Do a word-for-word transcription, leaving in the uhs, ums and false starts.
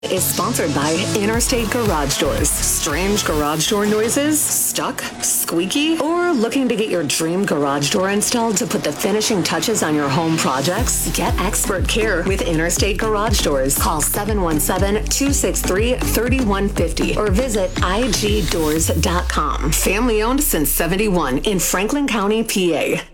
Is sponsored by Interstate Garage Doors. Strange garage door noises? Stuck? Squeaky? Or looking to get your dream garage door installed to put the finishing touches on your home projects? Get expert care with Interstate Garage Doors. Call seven one seven, two six three, three one five zero or visit I G doors dot com. Family owned since seventy-one in Franklin County, P A.